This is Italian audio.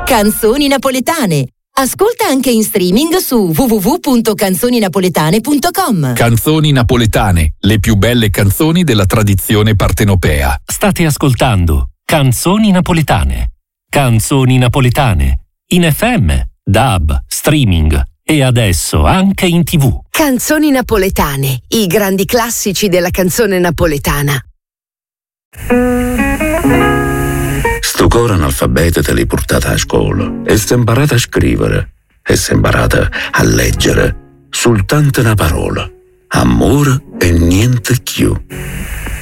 Canzoni napoletane. Ascolta anche in streaming su www.canzoninapoletane.com. Canzoni napoletane, le più belle canzoni della tradizione partenopea. State ascoltando Canzoni napoletane. Canzoni napoletane. In FM, DAB, streaming e adesso anche in TV. Canzoni napoletane, i grandi classici della canzone napoletana. Sto coro analfabeto te l'hai portata a scuola e sei imparata a scrivere e sei imparata a leggere soltanto una parola: amore e niente più.